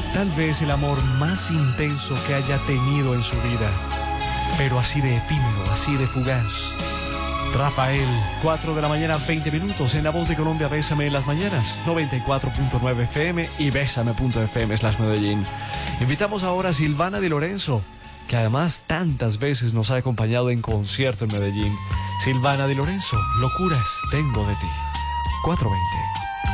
Tal vez el amor más intenso que haya tenido en su vida, pero así de efímero, así de fugaz. Rafael, 4 de la mañana, 20 minutos, en La Voz de Colombia, Bésame en las mañanas, 94.9 FM y bésame.fm/Medellín. Invitamos ahora a Silvana Di Lorenzo, que además tantas veces nos ha acompañado en concierto en Medellín. Silvana Di Lorenzo, Locuras tengo de ti. 4:20.